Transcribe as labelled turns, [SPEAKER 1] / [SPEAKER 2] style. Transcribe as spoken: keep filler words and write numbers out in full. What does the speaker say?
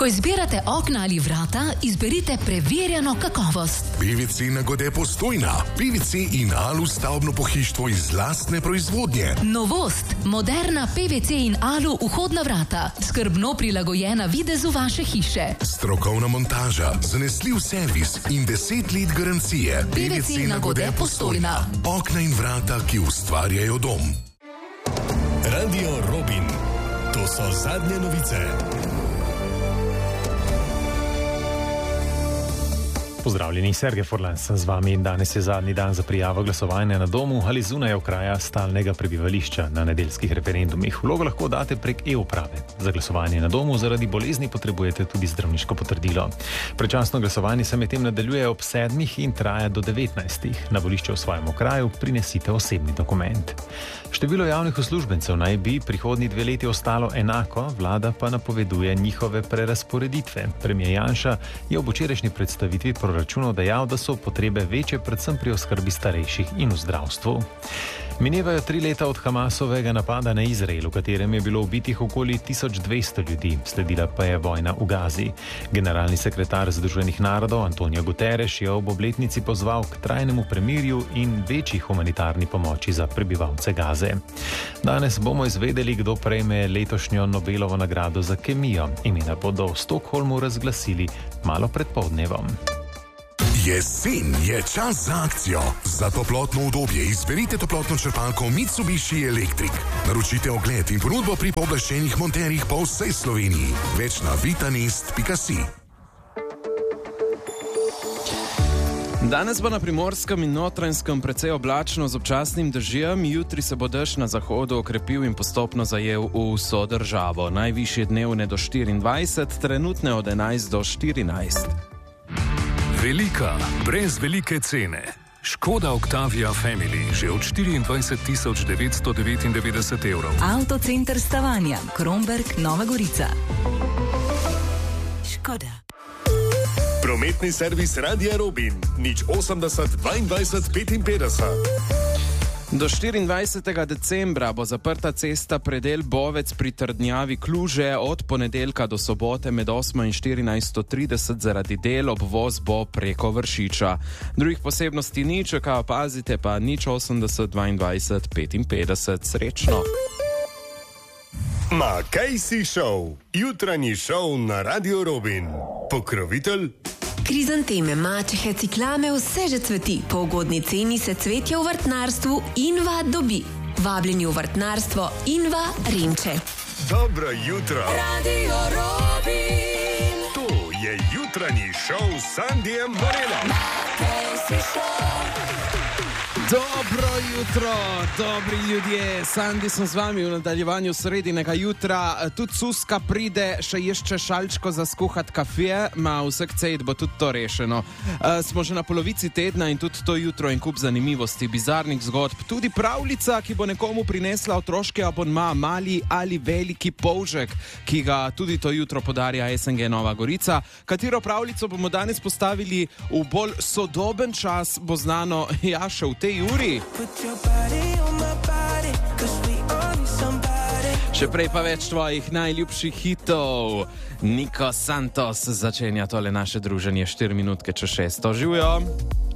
[SPEAKER 1] Ko izbirate okna ali vrata, izberite preverjeno kakovost.
[SPEAKER 2] P V C Nagode Postojna. P V C in Alu stavbno pohištvo iz lastne proizvodnje.
[SPEAKER 1] Novost. Moderna P V C in Alu vhodna vrata. Skrbno prilagojena videzu vaše hiše.
[SPEAKER 2] Strokovna montaža, zanesljiv servis in deset let garancije.
[SPEAKER 1] P V C Nagode Postojna.
[SPEAKER 2] Okna in vrata, ki ustvarjajo dom.
[SPEAKER 3] Radio Robin. To so zadnje novice.
[SPEAKER 4] Pozdravljeni, Sergej Forlan sem z vami in danes je zadnji dan za prijavo glasovanja na domu ali zunaj okraja stalnega prebivališča na nedeljskih referendumih. Vlogo lahko date prek e-uprave. Za glasovanje na domu zaradi bolezni potrebujete tudi zdravniško potrdilo. Predčasno glasovanje se medtem nadaljuje ob sedmih in traja do devetnajstih. Na volišče v svojem okraju prinesite osebni dokument. Število javnih uslužbencev naj bi prihodnji dve leti ostalo enako, vlada pa napoveduje njihove prerasporeditve. Premijer Janša je ob včerajšnji predstavitvi proračunov dejal, da so potrebe večje predvsem pri oskrbi starejših in v zdravstvu. Minevajo tri leta od Hamasovega napada na Izrael, v katerem je bilo ubitih okoli tisoč dvesto ljudi, sledila pa je vojna v Gazi. Generalni sekretar Združenih narodov Antonio Guterres je ob obletnici pozval k trajnemu premirju in večji humanitarni pomoči za prebivalce Gaze. Danes bomo izvedeli, kdo prejme letošnjo Nobelovo nagrado za kemijo. Imena bodo v Stockholmu razglasili malo pred poldnevom.
[SPEAKER 2] Jesen je čas za akcijo. Za toplotno udobje izberite toplotno črpalko Mitsubishi Electric. Naročite ogled in ponudbo pri pooblaščenih monterjih po vsej Sloveniji. Več na vitanest pika si.
[SPEAKER 5] Danes bo na Primorskem in Notranjskem precej oblačno z občasnim dežjem, jutri se bo dež na zahodu okrepil in postopno zajel vso državo. Najvišje dnevne do štiriindvajset, trenutne od enajst do štirinajst.
[SPEAKER 3] Velika, brez velike cene. Škoda Octavia Family že od štiriindvajset tisoč devetsto devetindevetdeset evrov.
[SPEAKER 1] Avtocenter Stavanja, Kromberk, Nova Gorica. Škoda.
[SPEAKER 3] Prometni servis Radia Robin. Nič osemdeset dvaindvajset petinpetdeset.
[SPEAKER 5] Do štiriindvajsetega decembra bo zaprta cesta predel Bovec pri Trdnjavi Kluže, od ponedeljka do sobote med osmo in štirinajsto trideset zaradi del, obvoz bo preko Vršiča. Drugih posebnosti ni, če kaj opazite, pa nič osemdeset dvaindvajset petinpetdeset. Srečno!
[SPEAKER 3] Ma kaj si šel? Jutranji šov na Radio Robin. Pokrovitelj?
[SPEAKER 6] Krizanteme, mačehe, ciklame, vse že cveti. Po ugodni ceni se cvetje v vrtnarstvu Inva dobi. Vabljeni v vrtnarstvo Inva Renče.
[SPEAKER 3] Dobro jutro.
[SPEAKER 6] Radio Robin.
[SPEAKER 3] To je jutranji šov s Sandijem Morenom.
[SPEAKER 5] Dobro jutro, dobri ljudje, Sandi sem z vami v nadaljevanju sredinega jutra. Tudi Suska pride, še išče šalčko za skuhat kafe, ma vsek cejt bo tudi to rešeno. E, smo že na polovici tedna in tudi to jutro in kup zanimivosti, bizarnih zgodb, tudi pravljica, ki bo nekomu prinesla otroški abonma, mali ali veliki polžek, ki ga tudi to jutro podarja S N G Nova Gorica. Katero pravljico bomo danes postavili v bolj sodoben čas, bo znano ja še v tej uri. Še prej pa več tvojih najljubših hitov. Niko Santos začenja tole naše druženje štiri minutke čez šesto. Živijo!